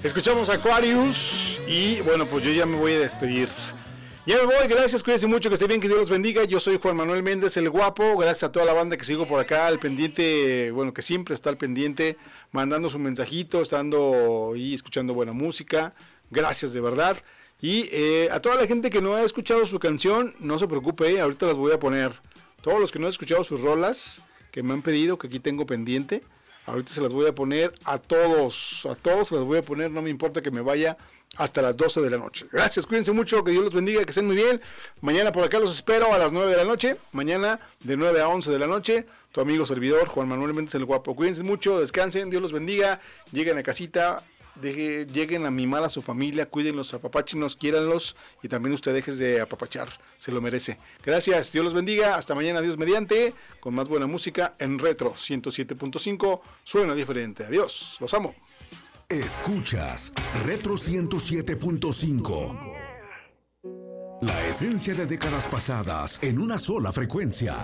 Escuchamos Aquarius y bueno, pues yo ya me voy a despedir. Ya me voy, gracias, cuídense mucho, que esté bien, que Dios los bendiga. Yo soy Juan Manuel Méndez, el guapo. Gracias a toda la banda que sigo por acá, al pendiente, bueno, que siempre está al pendiente, mandando su mensajito, estando y escuchando buena música. Gracias de verdad. Y a toda la gente que no ha escuchado su canción, no se preocupe, ahorita las voy a poner. Todos los que no han escuchado sus rolas, que me han pedido, que aquí tengo pendiente, ahorita se las voy a poner a todos se las voy a poner, no me importa que me vaya hasta las 12 de la noche. Gracias, cuídense mucho, que Dios los bendiga, que estén muy bien. Mañana por acá los espero a las 9 de la noche. Mañana de 9 a 11 de la noche. Tu amigo servidor, Juan Manuel Méndez el Guapo. Cuídense mucho, descansen, Dios los bendiga. Lleguen a casita, lleguen a mimar a su familia, cuídenlos, apapáchenos, quiéranlos. Y también usted dejes de apapachar, se lo merece. Gracias, Dios los bendiga. Hasta mañana, Dios mediante, con más buena música en Retro 107.5. Suena diferente. Adiós, los amo. Escuchas Retro 107.5. La esencia de décadas pasadas en una sola frecuencia.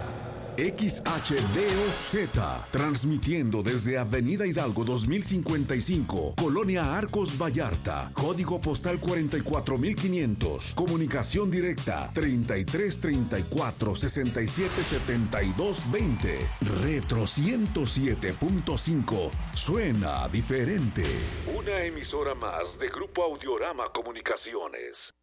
XHDOZ, transmitiendo desde Avenida Hidalgo 2055, Colonia Arcos Vallarta, código postal 44500, comunicación directa 3334-677220, Retro 107.5, suena diferente. Una emisora más de Grupo Audiorama Comunicaciones.